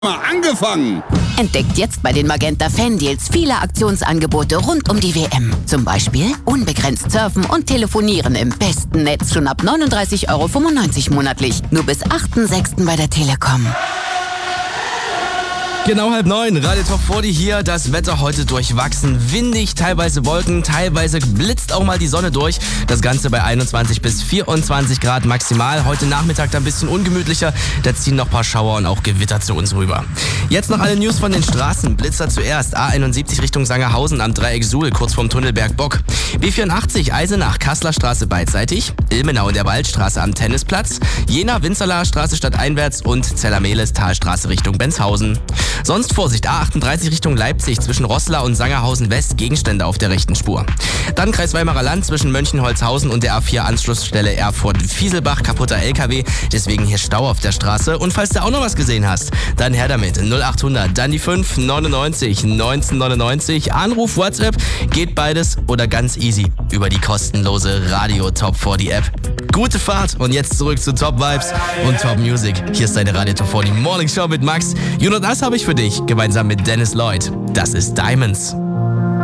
mal angefangen. Entdeckt jetzt bei den Magenta Fan-Deals viele Aktionsangebote rund um die WM. Zum Beispiel unbegrenzt surfen und telefonieren im besten Netz schon ab 39,95 € monatlich. Nur bis 8.6. bei der Telekom. Genau 8:30, Radio Top 40 hier. Das Wetter heute durchwachsen, windig, teilweise Wolken, teilweise blitzt auch mal die Sonne durch. Das Ganze bei 21 bis 24 Grad maximal. Heute Nachmittag dann ein bisschen ungemütlicher. Da ziehen noch ein paar Schauer und auch Gewitter zu uns rüber. Jetzt noch alle News von den Straßen. Blitzer zuerst. A71 Richtung Sangerhausen am Dreieck Suhl, kurz vorm Tunnel Bergbock. B84 Eisenach, Kasseler Straße beidseitig. Ilmenau in der Waldstraße am Tennisplatz. Jena, Winzerlaer Straße stadteinwärts und Zellermehles Talstraße Richtung Benzhausen. Sonst Vorsicht, A38 Richtung Leipzig zwischen Roßla und Sangerhausen West, Gegenstände auf der rechten Spur. Dann Kreis Weimarer Land zwischen Mönchengladbach-Holzhausen und der A4 Anschlussstelle Erfurt-Fieselbach, kaputter LKW, deswegen hier Stau auf der Straße. Und falls du auch noch was gesehen hast, dann her damit, 0800, dann die 5 99 1999, Anruf, WhatsApp, geht beides oder ganz easy über die kostenlose Radio Top 40 App. Gute Fahrt und jetzt zurück zu Top Vibes und Top Music. Hier ist deine Radio Top 40 Morning Show mit Max. You Know Das habe ich für dich, gemeinsam mit Dennis Lloyd. Das ist Diamonds.